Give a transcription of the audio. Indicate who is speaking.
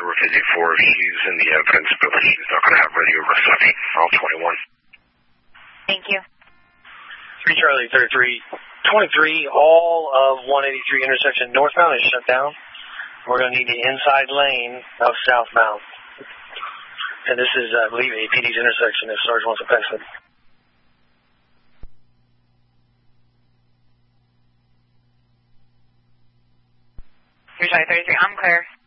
Speaker 1: Route 54. She's in the evidence, but she's not going to have radio reception. All 21.
Speaker 2: Thank you.
Speaker 3: 3 Charlie 3323, all of 183 intersection northbound is shut down. We're going to need the inside lane of southbound. And this is, I believe, APD's intersection if Sarge wants to pass it.
Speaker 2: 3 Charlie 33, I'm clear.